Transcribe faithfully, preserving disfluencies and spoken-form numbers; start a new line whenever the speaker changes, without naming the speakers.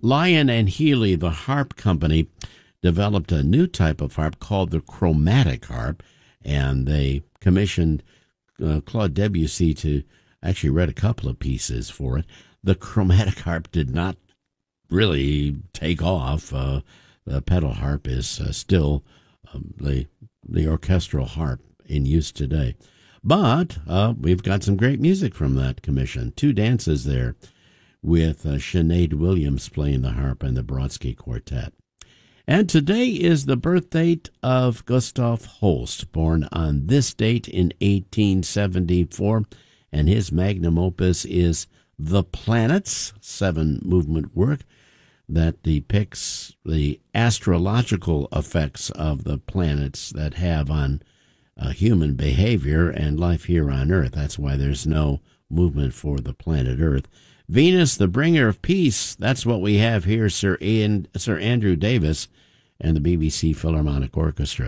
Lyon and Healy, the harp company, developed a new type of harp called the chromatic harp, and they commissioned uh, Claude Debussy to actually read a couple of pieces for it. The chromatic harp did not really take off. Uh, the pedal harp is uh, still um, the the orchestral harp in use today. But uh, we've got some great music from that commission. Two dances there with uh, Sinead Williams playing the harp and the Brodsky Quartet. And today is the birth date of Gustav Holst, born on this date in eighteen seventy-four, and his magnum opus is The Planets, seven-movement work that depicts the astrological effects of the planets that have on uh, human behavior and life here on Earth. That's why there's no movement for the planet Earth. Venus, the bringer of peace, that's what we have here, Sir Ian, Sir Andrew Davis and the B B C Philharmonic Orchestra.